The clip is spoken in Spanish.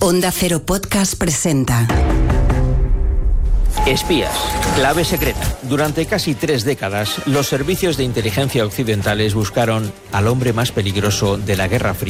Onda Cero Podcast presenta Espías, clave secreta. Durante casi 3 décadas, los servicios de inteligencia occidentales buscaron al hombre más peligroso de la Guerra Fría.